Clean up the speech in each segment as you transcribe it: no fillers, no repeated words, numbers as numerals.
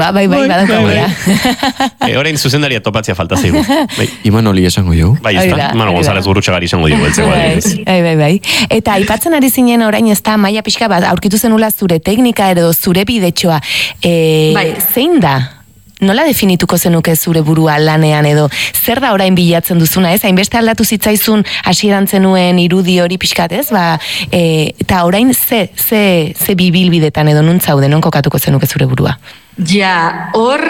Bai, badaukagoa. Orain zuzendaria topatzea falta zaigu. Imanoli esango jo. Bai, ez da. Imanol González Gurrutxagari esango dugu. Bai. Eta aipatzen ari zinen orain ez da, maila pixka bat, aurkitu zenula zure teknika edo zure bidetxoa. Zein da? Nola definituko zenuke zure burua lanean edo zer da orain bilatzen duzuna, ez? Hainbeste aldatu zitzaizun hasieran zenuen irudi hori pixkat, ez? Eta orain ze bibilbidetan edo nun zaude, non kokatuko zenuke zure burua? Ja, hor,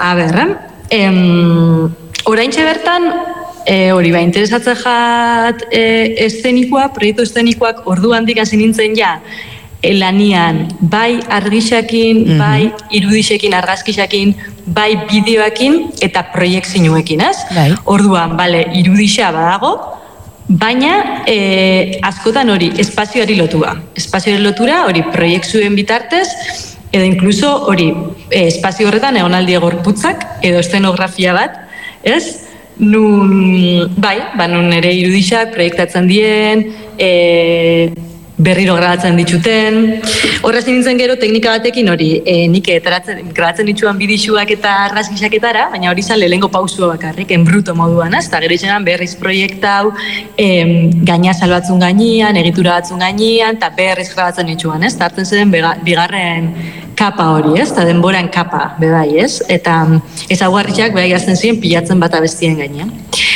oraintxe bertan, hori interesatzen jat eszenikoa, proiektu eszenikoak ordu handik hasi nintzen ja, lanian, bai argixakin, bai irudixekin, argazkixakin, bai bideoekin eta proiektzioekin, ez? Orduan, irudixa badago, baina askotan hori espazioari lotua. Espazioari lotura hori proiektzioen bitartez, edo inkluso hori espazio horretan egonaldi gorputzak edo eszenografia bat, ez? Nun ere irudixak proiektatzen dien, berriro grabatzen dituten. Horrez nintzen gero teknika batekin hori, nik grabatzen dituan bidixuak eta argazkixaketara, baina hori zan lehengo pausua bakarrik, enbruto moduan, ez? Eta gero izan berriz proiektau, gaina salbatzun gainean, egitura batzun gainean, eta berriz grabatzen dituan, ez? Eta hartzen zen bigarren kapa hori, ez? Eta denboran kapa, bebai, ez? Eta ezaguarriak behar gazten ziren pilatzen bat abestien gainean.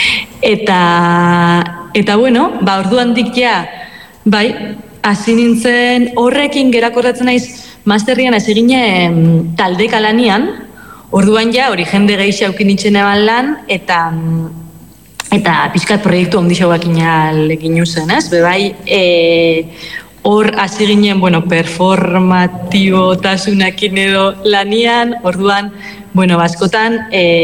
Eta bueno, orduan dik ja, hasi nintzen horrekin gerakorratzen naiz masterrian hasi ginen taldeka lanian, orduan ja hori jende gehiago aukin nintzen eban lan, eta pixkat proiektu ondixauak egin zen, ez? Bebai, hor hasi ginen, performatibotasunakin edo lanian, orduan, askotan,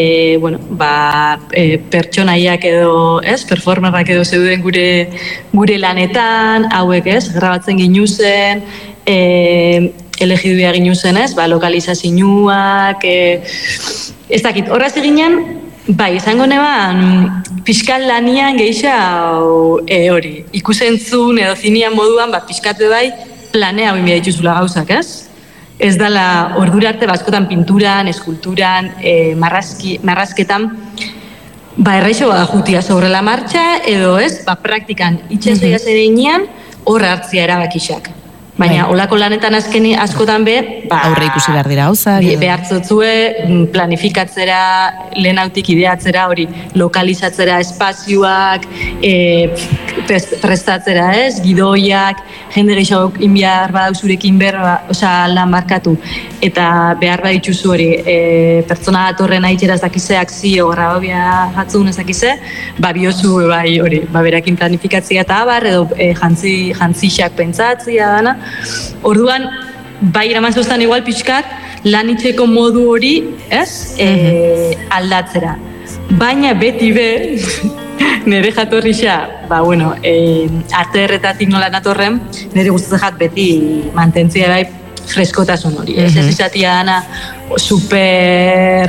pertsonaiak edo, ez, performerak edo zeuden gure lanetan, hauek, ez, grabatzen ginuzen, elegidua ginuzen, ez, lokalizazioak, ez dakit, horraz eginen, izango neban, pixkat lanian geisha hori, ikusentzun edo zinean moduan, pixkate planea hori mea dituzula gauzak, ez? Ez dala ordura arte askotan pinturan, eskulturan, marrazketan, erraixo bada jutia sobre la marcha, edo ez, praktikan itxasoia zereinean, horre hartzia erabakixak. Baina, olako lanetan askotan aurre ikusi behar dira hauza. Behartzotzue, planifikatzera, lehenautik ideatzera, hori, lokalizatzera espazioak, prestatzera, ez, gidoiak, jende gehiago inbiar badauzurekin lan markatu, eta behar badituzu hori, pertsona datorren aitxera ez dakize, akzio, grababia jatzun ez dakize, biozu, hori, berakin planifikatzea eta abar, edo jantzixak pentsatzea dana. Orduan, iraman zoztan igual pixkat, lan itxeko modu hori, ez, aldatzera. Baina beti nire jatorrixa, arte erretatik nola natorren, nire gustatzen beti mantentzia freskotasun hori. Ez izatea dana super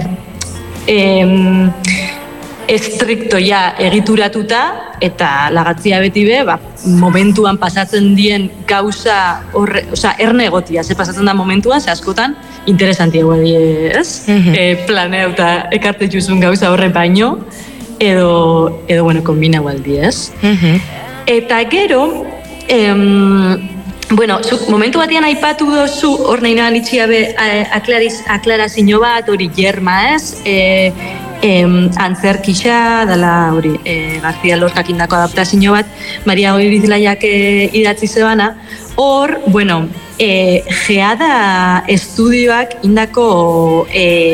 estrikto egituratuta, eta lagatzia beti momentuan pasatzen dien gauza erne egotia, ze pasatzen da momentuan, ze askotan interesantia die, ez? Planeuta ekarte juzun gauza horre baino, edo kombina gualdi, ez? Eta gero, zuk momentu batean aipatu dozu, hor nahi nahan itxia aklarazio bat, hori jerma, ez? Antzerkixa, dela hori, García Lorcak indako adaptazio bat, Maria Goirizlaiak idatzi zebana, hor, Geada estudioak indako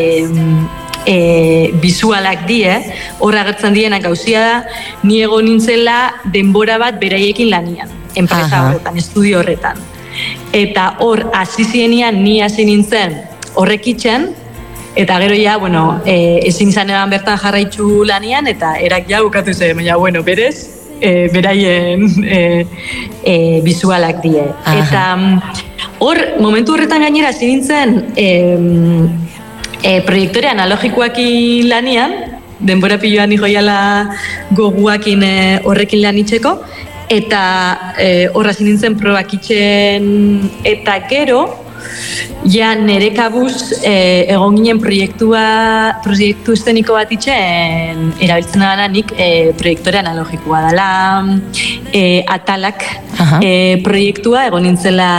bizualak die, hor agertzen dienak gauzia da, ni egon nintzela denbora bat beraiekin lanian, enpresa horretan, estudio horretan. Eta hor, hasi zienian, ni hasi nintzen horrekitzen, eta gero ezin izan edan bertan jarraitzu lanian, eta erak bukatu zen, baina, berez, beraien bizualak die. Eta hor, momentu horretan gainera, hasi nintzen proiektore analogikoakin lanian, denbora piloan joiala goguakin horrekin lan itxeko, eta horra hasi nintzen probak itxen, eta gero, ja nere kabuz egon ginen proiektu eszeniko bat itxen erabiltzen dana nik proiektore analogikoa dela, atalak proiektua egon nintzela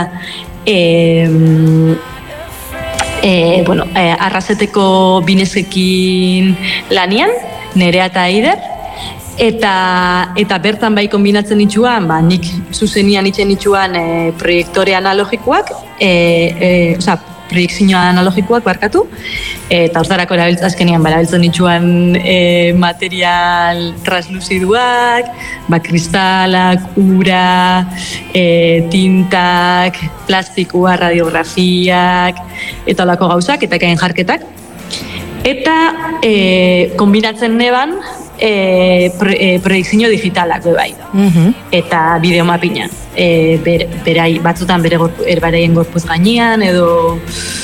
arrazeteko binezekin lanian, Nerea eta Aider, eta bertan bai kombinatzen nitsuan, nik zuzenian itzen nitsuan proiektore analogikoak, proiektzioa analogikoak barkatu, eta hortarako azkenian erabiltzen nitsuan material transluziduak, kristalak, ura, tintak, plastikoa, radiografiak, eta olako gauzak, eta kain jarketak. Eta kombinatzen neban proiektzio digitalak bai. Eta bideomapina. Batzutan beraien gorpuz gainean edo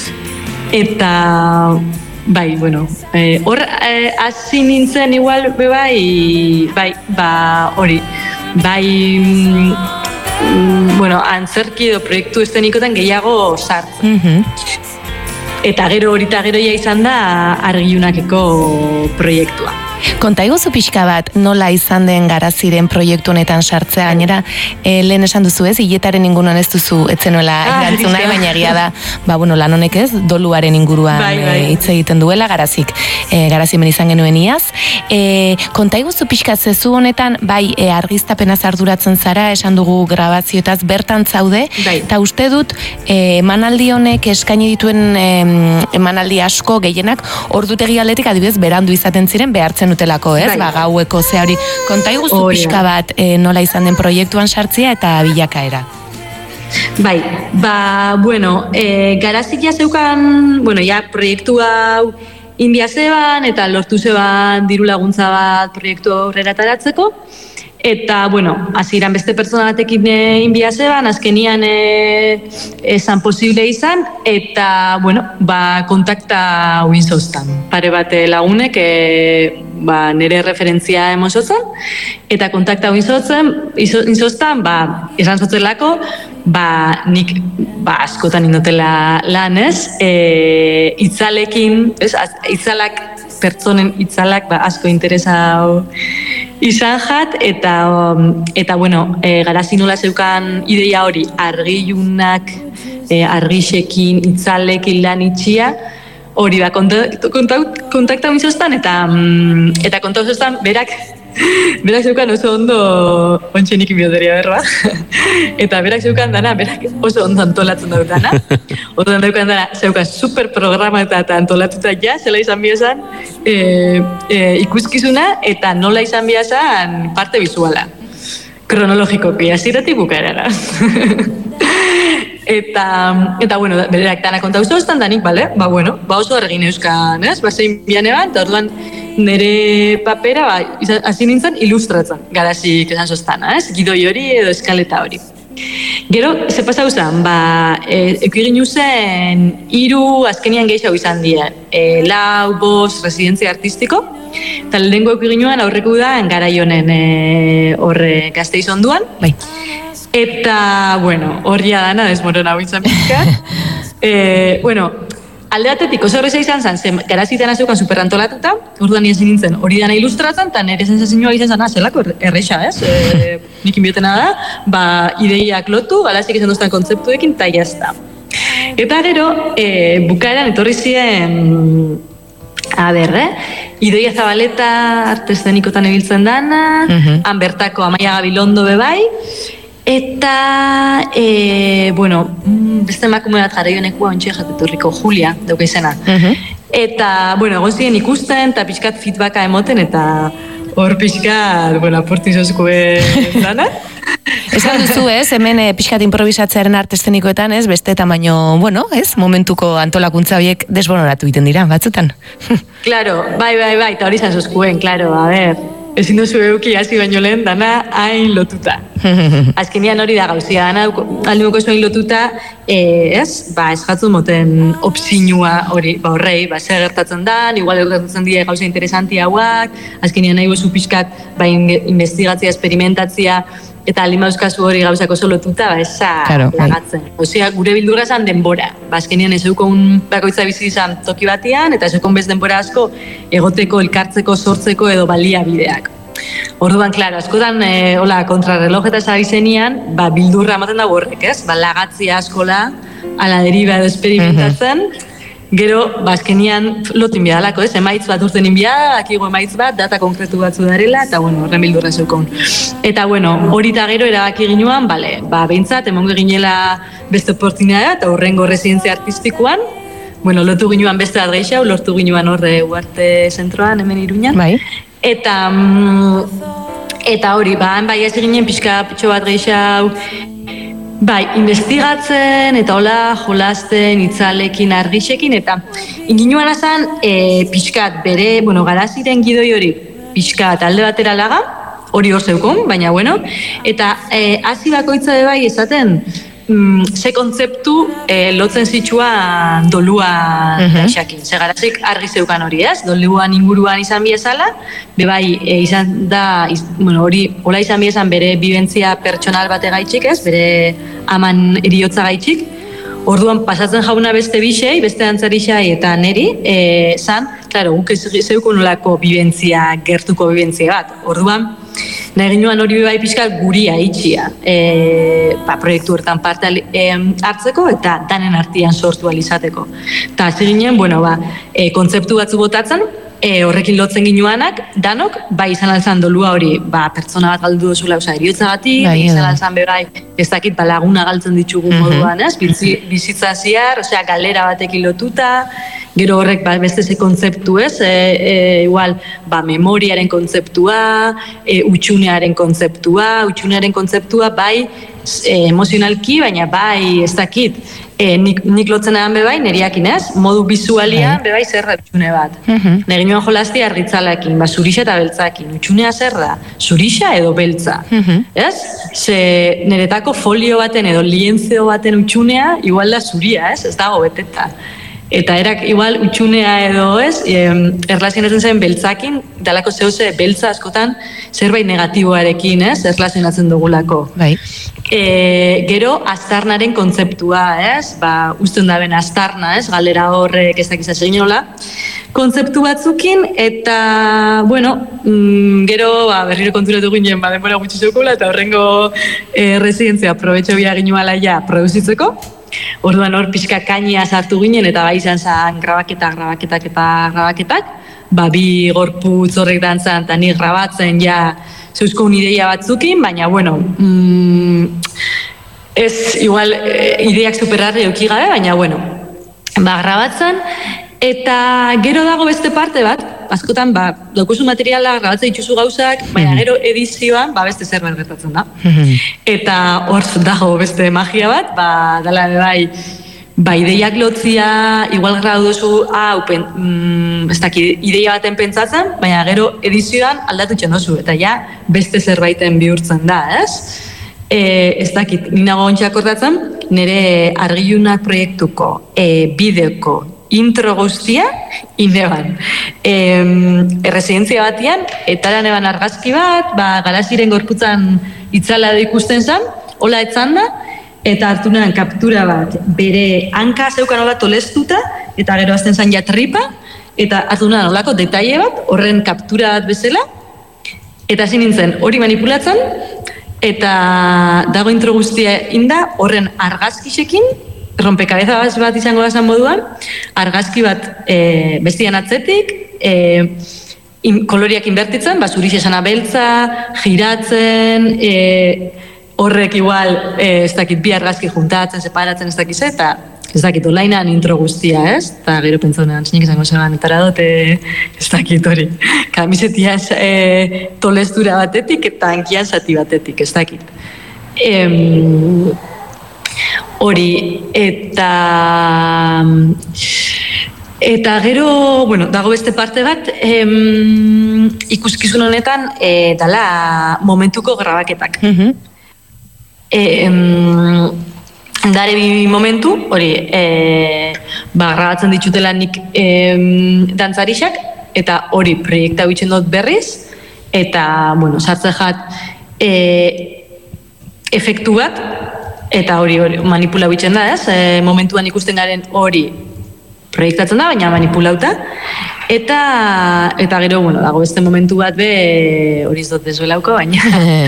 eta bai, hor hasi nintzen igual hori antzerki edo proiektu eszenikotan gehiago sartzen. Eta gero ja izan da Argilunakeko proiektua. Konta iguzu pixka bat, nola izan den Garaziren proiektu honetan sartzea, gainera, lehen esan duzu ez, hiletaren inguruan ez duzu etzenuela erantzun nahi, baina egia da, lan honek ez, doluaren inguruan hitz egiten duela, Garazimen izan genuen iaz. Konta iguzu pixka zezu honetan, argiztapenaz arduratzen zara, esan dugu grabazioetaz bertan zaude, eta uste dut, emanaldi honek eskaini dituen emanaldi asko gehienak, ordutegi aldetik adibidez berandu izaten ziren behartzen utelako, ez? Gaueko ze hori. Konta iguzu pixka bat nola izan den proiektuan sartzea eta bilakaera. Garazik ja zeukan, proiektu hau India zeban eta lortu zeban diru laguntza bat proiektu aurrera ateratzeko. Eta, hasieran beste pertsona batekin inbia zeban, azkenian esan posible izan, eta, kontakta huin zoztan. Pare bat lagunek nire referentzia emozotzen, eta kontakta huin zoztan, esan zotzelako, nik askotan indotela lan, ez? Itzalekin, itzalak, pertsonen itzalak asko interesa izan jat, eta Garazi nola zeukan ideia hori Argilunak, argixekin, itzalekin lan itxia, hori kontakta bizostan, eta konta bizostan berak zeukan oso ondo ontsenik bioteria berba, eta berak zeukan dana, berak oso ondo antolatzen dut dana, ondo daukan dana, zeukan super programa eta antolatuta zela izan biazan ikuskizuna, eta nola izan biazan parte bizuala, kronologikoki, aziratik bukaerara. Eta berak dana konta bizostan danik, oso argin euskan, ez? Zein bian eban, eta orduan nire papera hasi nintzen ilustratzen Garazik esan zoztana, ez? Gidoi hori edo eskaleta hori. Gero, ze pasau zen, ekiginu zen 3 azkenian gehiago izan dien. 4, 5 residentzia artistiko, eta lehenko ekiginuan aurreku da Garaionen horre Gasteiz onduan. Eta, horria dana, desmoron hau izan pizkat. Alde batetik, oso horreza izan zen, Garazitan azeukan superantolatuta, orduan nien nintzen hori dana ilustratzen, eta nire sensazioa izan zen, zelako erresa, ez? Nik inbiotena da, ideiak lotu, Garazik izan duztan kontzeptuekin, eta jazta. Eta gero, bukaeran etorri ziren, Idoia Zabaleta arte eszenikotan ebiltzen dana, han bertako Amaia Gabilondo bebai, eta, beste emakume bat Garaionekua ontxe jateturriko Julia, dauka izena. Eta, egon ziren ikusten, eta pixkat feedbacka emoten, eta hor pixkat, aportizozkoen dana. Esan duzu, ez, hemen pixkat improvisatzearen arte eszenikoetan, ez, beste tamaino, momentuko antolakuntza horiek desbonoratu egiten dira, batzutan. Claro, bai, eta hori izan zozkuen, claro, ezin duzu euki hasi baino lehen dana hain lotuta. Azkenean hori da gauzia, dana alduko zuen lotuta, ez jatzen moten opzinua hori, horrei, zer gertatzen da, igual gertatzen dira gauza interesanti hauak, azkenean nahi gozu pixkat, investigatzia, esperimentatzia, eta limauzkazu hori gauzako solotuta, lagatzen. Osea, gure bildurra zan denbora. Azkenean ez eukon bakoitza bizi izan toki batean, eta ez eukon bez denbora asko egoteko, elkartzeko, sortzeko edo baliabideak. Orduan, klaro, askotan, kontrarrelojetaz ari zenian, bildurra ematen da horrek, ez? Lagatzia askola, ala deriba edo esperimentatzen, gero, azkenian lotin biadalako, ez? Emaitz bat urten inbia, akigo emaitz bat, data konkretu batzu darela, eta, horren bildurra zeukon. Eta, hori eta gero erabaki ginuan, behintzat, emongo ginela beste oportunidadea, eta horrengo residentzia artistikoan, lotu ginuan beste bat geixau, lortu ginuan horre Uarte zentroan, hemen Iruñan. Bai. Eta hori, bai ez ginen pixka pitxo bat geixau, investigatzen, eta hola, jolasten, itzalekin, argixekin, eta inginuan azan, pixkat bere, garaziren gidoi hori, pixkat alde batera laga, hori hor zeukon, baina, eta hasi bakoitza de bai esaten, ze kontzeptu lotzen zitsua dolua gaixakin. Ze garazik argi zeukan hori, ez? Doluan inguruan izan biezala, bebai izan da, hori, hola izan biezan bere bibentzia pertsonal bate gaitxik, ez? Bere aman eriotza gaitxik. Orduan pasatzen jauna beste bisei, beste antzarixai eta neri, zan, klaro, guk zeukun nolako bibentzia, gertuko bibentzia bat. Orduan, nahi ginuan hori bai pixka guria itxia proiektu hortan parte hartzeko eta danen artian sortu alizateko. Eta hasi ginen, kontzeptu batzu botatzen, horrekin lotzen ginuanak, danok, bai izan alzan dolua hori, pertsona bat galdu duzula, eriotza bati, izan alzan bebai, ez dakit laguna galtzen ditugu moduan, ez? Bizitza ziar, galera batekin lotuta, gero horrek beste ze kontzeptu, ez? Igual, memoriaren kontzeptua, utxunearen kontzeptua, bai emozionalki, baina bai ez dakit, nik lotzen edan bebai, neriakin ez, modu bizualian bebai zerra utxune bat. Neri nioan jolazti argitzalakin, zurixa eta beltzakin, utxunea zer da, zurixa edo beltza. Ez? Ze niretako folio baten edo lienzeo baten utxunea, igual da zuria, ez dago beteta. Eta erak igual utxunea edo ez, erlazionatzen zen beltzakin, dalako zehose beltza askotan zerbait negatiboarekin, ez, erlazionatzen dugulako. Gero, aztarnaren kontzeptua, ez, usten daben aztarna, ez, galera horrek ez dakiza zeinola, kontzeptu batzukin, eta, gero, berriro konturatu ginen, denbora gutxi zeukula, eta horrengo residentzia aprobetxo bia ginuala ja produzitzeko. Orduan hor pixka kainia sartu ginen eta bai izan zan grabaketak, bi gorputz horrek dantzan eta nik grabatzen ja zeuzko ideia batzukin, baina ez igual ideak superarri eukigabe, baina grabatzen. Eta gero dago beste parte bat, askotan daukuzu materiala grabatzen dituzu gauzak, baina gero edizioan beste zerbait gertatzen da. Eta hor dago beste magia bat, dala bai ideiak lotzia, igual grabatu duzu, ez dakit, ideia baten pentsatzen, baina gero edizioan aldatutzen duzu, eta ja beste zerbaiten bihurtzen da, ez? Ez dakit, ninago ontsak kordatzen, nire argilunak proiektuko, bideoko, intro guztia, ineban. Erresidentzia batian, eta eban argazki bat, garaziren gorputzan itzala da ikusten zen, hola etzan da, eta hartu nahan kaptura bat, bere hanka zeukan hola tolestuta, eta gero azten zen jatripa, eta hartu nahan holako detaile bat, horren kaptura bat bezala, eta zin nintzen hori manipulatzen, eta dago intro guztia inda, horren argazkisekin, rompekabeza bat izango da moduan, argazki bat bestian atzetik, koloriak inbertitzen, zuriz esana beltza, giratzen, horrek igual, ez dakit, bi argazki juntatzen, separatzen, ez dakiz, eta ez dakit, olainan intro guztia, ez? Eta gero pentsonean, zinik izango zeban, etara dote, ez dakit hori, kamisetian tolestura batetik, eta hankian zati batetik, ez dakit. Hori, eta gero, dago beste parte bat, ikuskizun honetan, dala momentuko grabaketak. Dare bi momentu, hori, grabatzen ditutela nik dantzarixak, eta hori proiekta bitzen dut berriz, eta, sartzen jat, efektu bat, eta hori manipulau itzen da, ez? Momentuan ikusten garen hori proiektatzen da, baina manipulauta. Eta gero, bueno, dago beste momentu bat hori ez dut dezuelauko, baina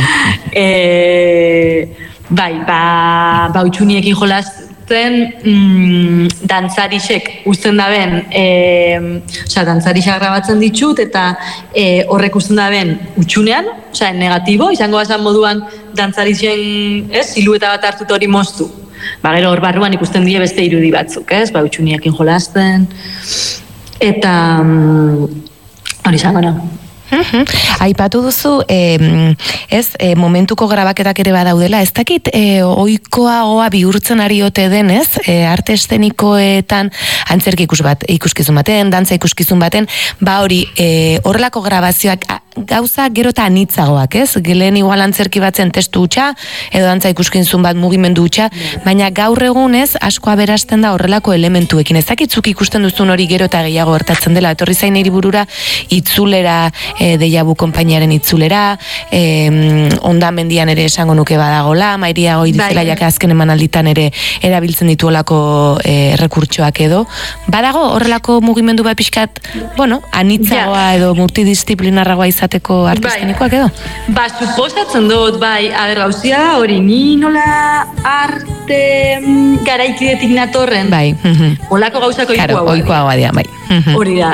bai, utxuniekin jolazten dantzarixek usten daben, dantzarixak grabatzen ditut, eta horrek usten daben utxunean, negatibo, izango bazan moduan dantzarixen silueta bat hartut hori moztu. Gero hor barruan ikusten die beste irudi batzuk, utxuniekin jolazten, eta hori izango na. Aipatu duzu, momentuko grabaketak ere badaudela, ez dakit ohikoagoa bihurtzen ari ote denez, arte eszenikoetan antzerki ikuskizun baten, dantza ikuskizun baten, hori horrelako grabazioak gauza gero eta anitzagoak, ez? Lehen igual antzerki batzen testu hutsa, edo dantza ikuskizun bat mugimendu hutsa, baina gaur egunez asko aberasten da horrelako elementuekin. Ez dakitzuk ikusten duzun hori gero eta gehiago gertatzen dela, etorri zain niri burura itzulera, Deiabu konpainiaren itzulera, Hondamendian ere esango nuke badagola, Mairia Goirizela jake azken emanalditan ere erabiltzen dituolako errekurtsoak edo. Badago horrelako mugimendu bat pixkat, anitzagoa edo multidisciplinarragoa izateko arte eszenikoak edo? Suposatzen dut, gauzia hori, ni nola arte garaikidetik natorren, holako gauzako oikoagoa dira, bai. Hori da.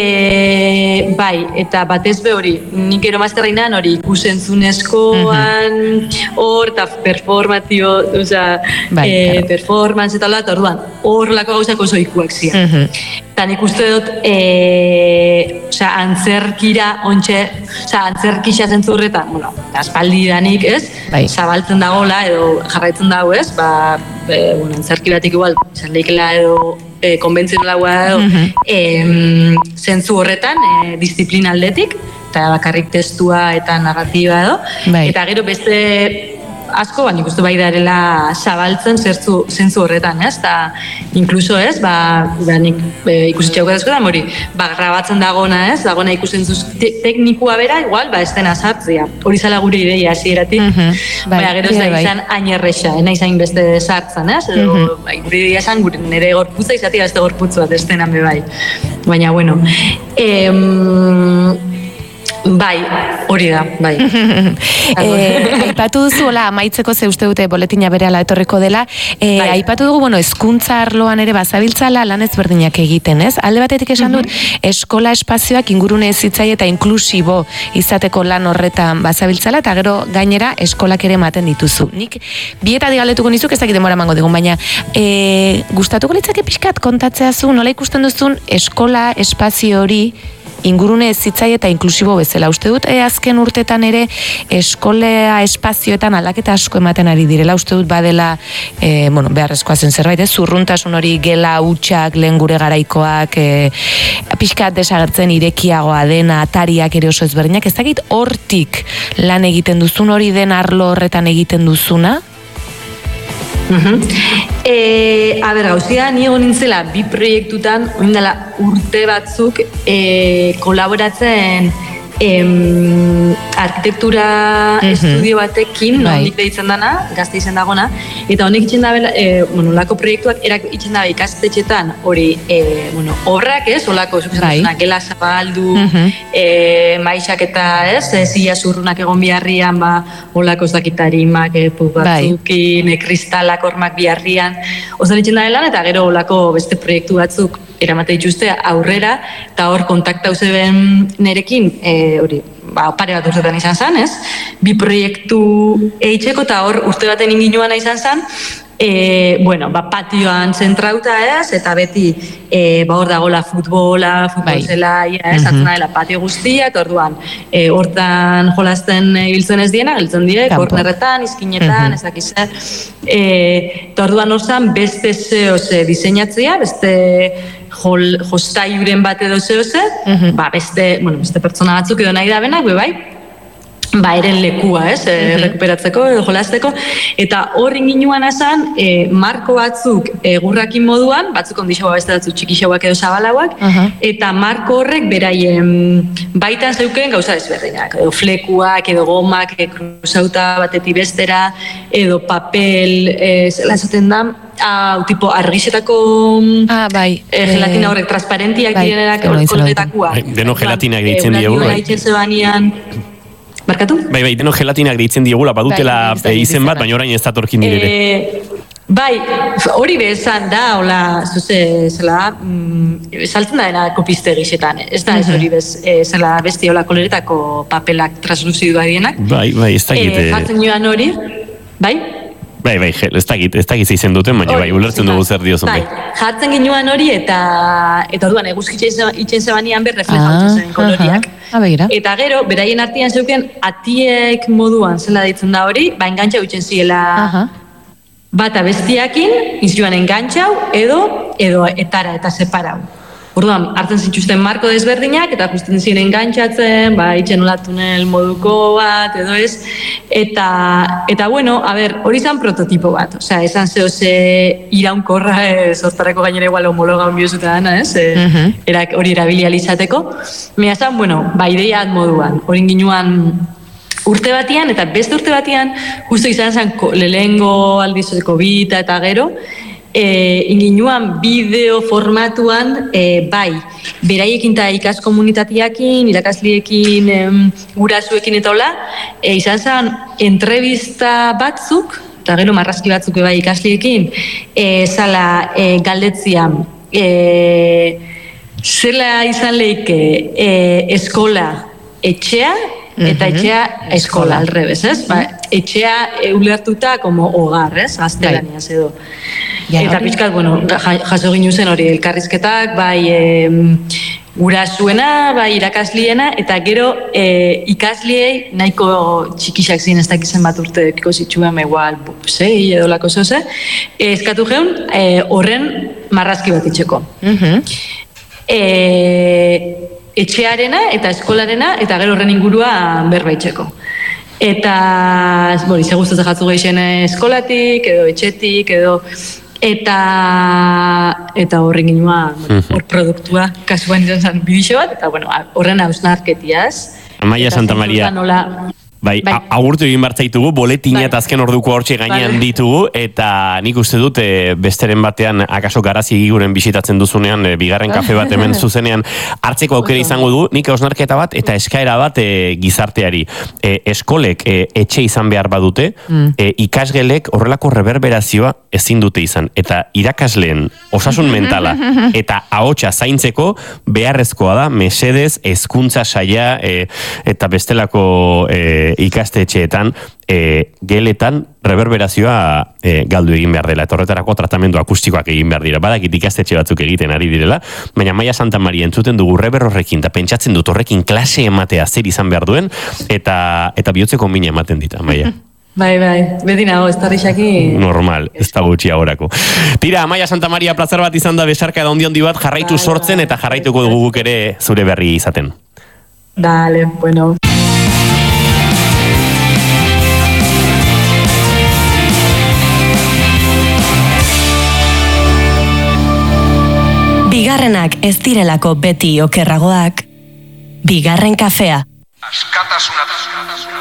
Eta batez be hori, nik ero mazterreinan hori ikusentzunezkoan hor, eta performance eta hola, eta orduan, horrelako gauzako zoikuak zian. Eta nik uste dut, antzerkira, antzerkisa zentzurretan, aspaldi danik, ez? Zabaltzen dagoela, edo jarraitzen dago, ez? Antzerki batik igual, leikela edo konbentzionalagoa edo zentzu horretan, disiplina aldetik, eta bakarrik testua eta narratiba edo, eta gero beste asko, nik uste bai darela zabaltzen zentzu horretan, ez? Eta inkluso, ez? Nik ikusitxauko dazkoetan, hori, grabatzen dagona, ez? Dagona ikusentzuz teknikua bera, igual, ez dena sartzea. Hori zala gure ideia hasieratik, gero ez da izan ainerrexa, nahi beste sartzen, ez? Gure ideia esan gure nire gorputza izatea beste gorputzu bat, ez denan be bai. Baina, bueno, hori da, bai. Aipatu duzu, amaitzeko ze uste dute boletina berehala etorriko dela, aipatu dugu, hezkuntza arloan ere bazabiltzala lan ezberdinak egiten, ez? Alde batetik esan dut, eskola espazioak ingurune hezitzaile eta inklusibo izateko lan horretan bazabiltzala, eta gero gainera eskolak ere ematen dituzu. Nik bietatik galdetuko nizuk, ez dakit demora emango digun, baina gustatuko litzake pixkat kontatzea zu, nola ikusten duzun eskola espazio hori ingurune hezitzaile eta inklusibo bezala. Uste dut azken urtetan ere eskolea espazioetan aldaketa asko ematen ari direla. Uste dut badela beharrezkoa zen zerbait, zurruntasun hori gela hutsak lehen gure garaikoak pixkat desagertzen irekiagoa dena, atariak ere oso ezberdinak. Ez dakit hortik lan egiten duzun, hori den arlo horretan egiten duzuna? Gauzia, ni egon nintzela bi proiektutan, oindela urte batzuk kolaboratzen arkitektura estudio batekin, honik deitzen dana, gazte izen dagona, eta honek itzen dabe, olako proiektuak itzen dabe ikastetxetan, hori, obrak ez, olako, gela zabaldu, maixak eta ez, zila zurrunak egon biharrian, olako zakitarimak, batzukin, kristalak hormak biharrian, ozan itzen dabe lan, eta gero olako beste proiektu batzuk eramate dituzte aurrera, eta hor kontaktau zeben nerekin, hori, pare bat urtetan izan zen, ez? Bi proiektu eitzeko, eta hor urte baten inginuana izan zen, patioan zentrauta, ez? Eta beti, hor dagoela futbol zelaia, ez? Atzen dela patio guztia, eta orduan, hortan jolazten ibiltzen ez diena, giltzen die, kornerretan, izkinetan, ez dakize. Eta orduan horzan, beste zehose diseinatzea, beste jostaiuren bat edo zehose, beste pertsona batzuk edo nahi da benak, bai, eren lekua, rekuperatzeko edo jolasteko, eta horren ginuan esan, marko batzuk egurrakin moduan, batzuk ondixoa beste batzuk txikixauak edo zabalauak, eta marko horrek beraien baitan zeuken gauza desberdinak, edo flekuak, edo gomak, kruzauta batetik bestera, edo papel, zela esaten da, tipo argisetako gelatina horrek transparentiak direnak koloretakoa. Deno gelatinak deitzen diegu, Barkatu? Bai, deno gelatinak deitzen diegula, badutela izen bat, baina orain ez datorkin direre. Bai, hori bezan da, hola, zuze, zela, saltzen da dena kopiste gixetan, ez da ez hori bez, zela besti hola koloretako papelak transluzidua dienak. Bai, ez dakit. Jartzen joan hori, bai? Bai, ez dakit izen duten, baina bai, ulertzen dugu zer diozun. Bai, jartzen ginuan hori eta orduan eguzkitzen itzen zebanean reflejautzen zen koloriak. Eta gero, beraien artean zeuken atiek moduan zela ditzen da hori, engantxa utzen ziela bata bestiakin, izioan engantxau edo etara eta separau. Orduan, hartzen zituzten marko desberdinak, eta justen ziren engantxatzen, itxen hola tunel moduko bat, edo ez. Eta bueno, hori izan prototipo bat. Osea, esan ze iraunkorra, zoztarako gainera igual homologa onbiozuta dana, ez? Hori erabilia izateko. Mea zan, ideia moduan. Horin ginuan urte batian, eta beste urte batian, justo izan zen lehengo aldizoteko bita eta gero, inginuan bideo formatuan, beraiekin eta ikas komunitateakin, irakasliekin, gurasuekin eta hola, izan zen entrevista batzuk, eta gero marrazki batzuk ikasliekin, zala galdetzian, zela izan leike eskola etxea, eta etxea eskola, alrebez, ez? Etxea ulertuta como hogar, ez? Gaztelaniaz edo. Eta pixkat, jaso ginu zen hori elkarrizketak, gurasuena, irakasliena, eta gero ikasliei nahiko txikisak ziren ez dakizen bat urte piko zitxuen, igual, sei edo lako zoze, eskatu geun horren marrazki bat itxeko. Etxearena eta eskolarena, eta gero horren ingurua berbaitzeko. Eta, ze guztatzen jatzu geixen eskolatik, edo etxetik, edo... Eta horren ginua, hor produktua, kasuan izan zen bidixo bat, eta horren hausnarketiaz. Amaia Santa Maria. Bai, agurtu egin bartzaitugu, boletina eta azken orduko hortxe gainean ditugu, eta nik uste dut besteren batean, akaso garazi giguren bisitatzen duzunean, bigarren kafe bat hemen zuzenean, hartzeko aukera izango du, nik hausnarketa bat eta eskaera bat gizarteari. Eskolek etxe izan behar badute, ikasgelek horrelako reverberazioa ezin dute izan. Eta irakasleen osasun mentala eta ahotsa zaintzeko beharrezkoa da, mesedez, hezkuntza saia eta bestelako ikastetxeetan, geletan reverberazioa galdu egin behar dela, eta horretarako tratamendu akustikoak egin behar dira. Badakit ikastetxe batzuk egiten ari direla, baina Amaia Santa Maria entzuten dugu rever horrekin, eta pentsatzen dut horrekin klase ematea zer izan behar duen, eta bihotzeko mina ematen dit, Amaia. Bai, beti nago, ez tarrixaki... Normal, ez da gutxi agorako. Tira, Amaia Santa Maria, plazer bat izan da, besarka da ondi bat, jarraitu sortzen, eta jarraituko dugu guk ere zure berri izaten. Dale, bueno... Bigarrenak ez direlako beti okerragoak, bigarren kafea. Askatasuna.